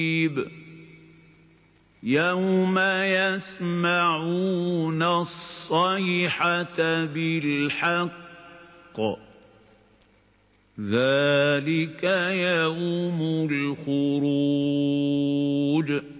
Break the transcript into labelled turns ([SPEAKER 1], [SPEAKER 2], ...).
[SPEAKER 1] يَوْمَ يَسْمَعُونَ الصَّيْحَةَ بِالْحَقِّ ۚ ذَلِكَ يَوْمُ الْخُرُوجِ